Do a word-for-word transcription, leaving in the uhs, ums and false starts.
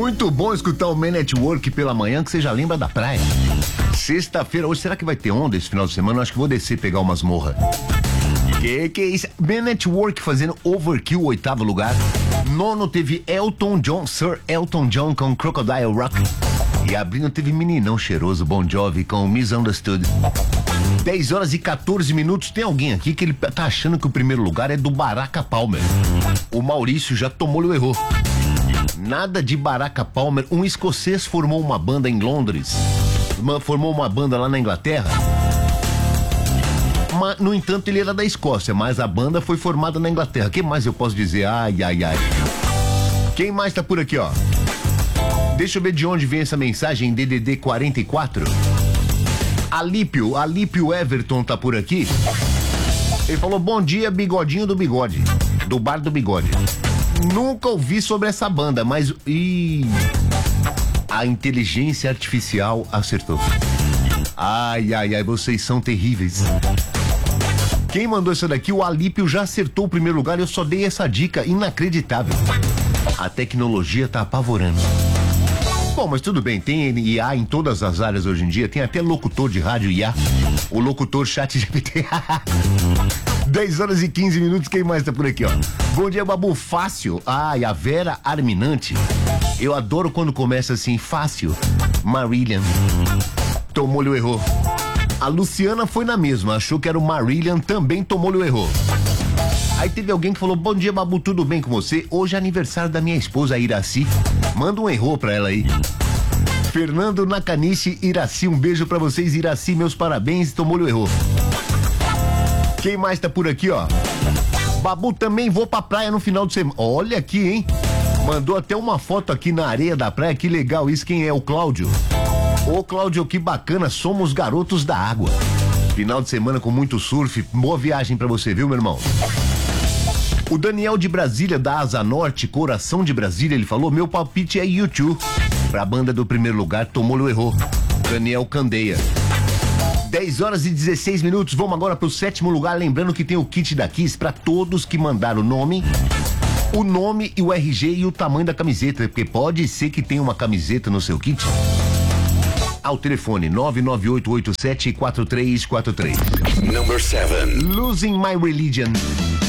Muito bom escutar o Man at Work pela manhã, que você já lembra da praia. Sexta-feira, hoje, será que vai ter onda esse final de semana? Eu acho que vou descer pegar umas morras. Que que é isso? Man at Work fazendo Overkill, oitavo lugar. Nono teve Elton John, Sir Elton John com Crocodile Rock. E abrindo teve meninão cheiroso, Bon Jovi com Misunderstood. dez horas e quatorze minutos. Tem alguém aqui que ele tá achando que o primeiro lugar é do Barack Palmer. O Maurício já tomou-lhe o erro. Nada de Barack Palmer. Um escocês formou uma banda em Londres. Uma, formou uma banda lá na Inglaterra. Mas, no entanto, ele era da Escócia, mas a banda foi formada na Inglaterra. O que mais eu posso dizer? Ai, ai, ai. Quem mais tá por aqui, ó? Deixa eu ver de onde vem essa mensagem. D D D quarenta e quatro. Alípio, Alípio Everton tá por aqui. Ele falou: bom dia, bigodinho do bigode. Do bar do bigode. Nunca ouvi sobre essa banda, mas... Ih, a inteligência artificial acertou. Ai, ai, ai, vocês são terríveis. Quem mandou isso daqui? O Alípio já acertou o primeiro lugar. Eu só dei essa dica inacreditável. A tecnologia tá apavorando. Bom, mas tudo bem, tem I A em todas as áreas hoje em dia, tem até locutor de rádio I A, o locutor chat G P T. dez horas e quinze minutos, quem mais tá por aqui, ó? Bom dia, Babu, fácil. Ai, a Vera Arminante. Eu adoro quando começa assim, fácil. Marillion. Tomou-lhe o erro. A Luciana foi na mesma, achou que era o Marillion, também tomou-lhe o erro. Aí teve alguém que falou: bom dia, Babu, tudo bem com você? Hoje é aniversário da minha esposa, Iraci. Manda um erro pra ela aí. Fernando Nakanishi, Iraci, um beijo pra vocês, Iraci, meus parabéns, tomou-lhe o erro. Quem mais tá por aqui, ó? Babu, também vou pra praia no final de semana. Olha aqui, hein? Mandou até uma foto aqui na areia da praia, que legal isso. Quem é? O Cláudio. Ô, Cláudio, que bacana, somos garotos da água. Final de semana com muito surf, boa viagem pra você, viu, meu irmão? O Daniel de Brasília, da Asa Norte, Coração de Brasília, ele falou: meu palpite é U dois. Pra banda do primeiro lugar, tomou-lhe o erro. Daniel Candeia. dez horas e dezesseis minutos, vamos agora pro sétimo lugar, lembrando que tem o kit da Kiss pra todos que mandaram o nome, o nome e o R G e o tamanho da camiseta, porque pode ser que tenha uma camiseta no seu kit. Ao telefone nove nove oito oito sete quatro três quatro três. Number seven. Losing My Religion.